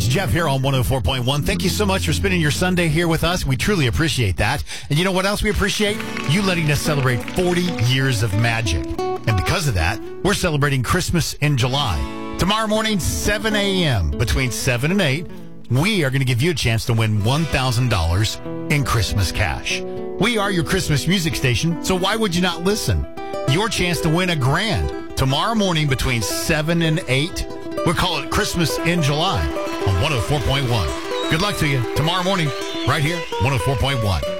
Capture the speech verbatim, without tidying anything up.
it's Jeff here on one oh four point one. Thank you so much for spending your Sunday here with us. We truly appreciate that. And you know what else we appreciate? You letting us celebrate forty years of magic. And because of that, we're celebrating Christmas in July. Tomorrow morning, seven a.m., between seven and eight, we are going to give you a chance to win one thousand dollars in Christmas cash. We are your Christmas music station, so why would you not listen? Your chance to win a grand tomorrow morning between seven and eight. We'll call it Christmas in July on one oh four point one. Good luck to you tomorrow morning right here, one oh four point one.